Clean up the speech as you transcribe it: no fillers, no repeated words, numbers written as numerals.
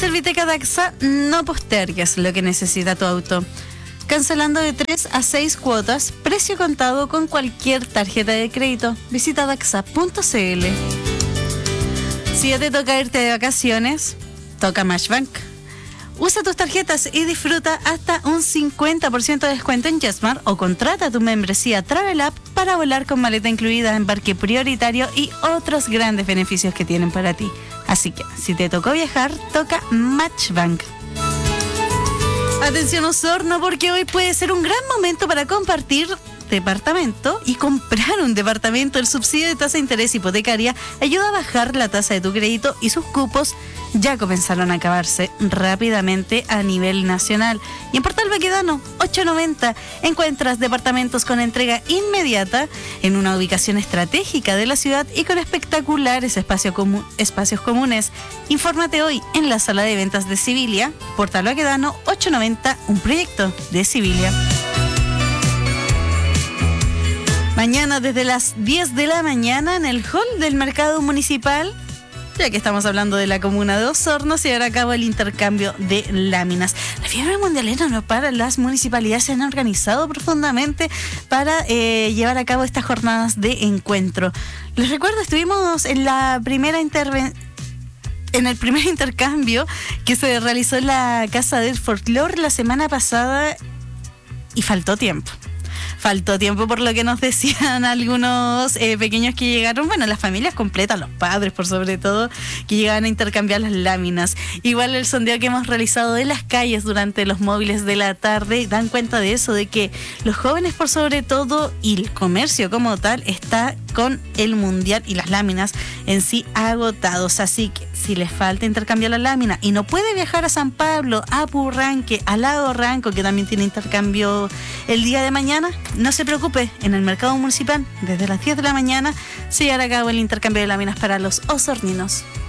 Serviteca Daxa, no postergues lo que necesita tu auto. Cancelando de 3 a 6 cuotas, precio contado con cualquier tarjeta de crédito. Visita daxa.cl. Si ya te toca irte de vacaciones, toca Mashbank. Usa tus tarjetas y disfruta hasta un 50% de descuento en JetSmart o contrata tu membresía Travel App para volar con maleta incluida, embarque prioritario y otros grandes beneficios que tienen para ti. Así que, si te tocó viajar, toca Mashbank. Atención Osorno, porque hoy puede ser un gran momento para compartir departamento y comprar un departamento. El subsidio de tasa de interés hipotecaria ayuda a bajar la tasa de tu crédito y sus cupos ya comenzaron a acabarse rápidamente a nivel nacional. Y en Portal Baquedano 890 encuentras departamentos con entrega inmediata en una ubicación estratégica de la ciudad y con espectaculares espacios comunes. Infórmate hoy en la sala de ventas de Civilia. Portal Baquedano 890, un proyecto de Civilia. Mañana desde las 10 de la mañana en el hall del mercado municipal, ya que estamos hablando de la comuna de Osorno, se llevará a cabo el intercambio de láminas. La fiebre mundialera no para, las municipalidades se han organizado profundamente para llevar a cabo estas jornadas de encuentro. Les recuerdo, estuvimos en la primera en el primer intercambio que se realizó en la Casa del Folclore la semana pasada y faltó tiempo. Faltó tiempo por lo que nos decían algunos pequeños que llegaron, bueno, las familias completas, los padres por sobre todo, que llegaban a intercambiar las láminas. Igual el sondeo que hemos realizado de las calles durante los móviles de la tarde dan cuenta de eso, de que los jóvenes por sobre todo y el comercio como tal está con el mundial y las láminas en sí agotados. Así que si les falta intercambiar la lámina y no puede viajar a San Pablo, a Purranque, a Lago Ranco, que también tiene intercambio el día de mañana, no se preocupe, en el mercado municipal desde las 10 de la mañana se llevará a cabo el intercambio de láminas para los osorninos.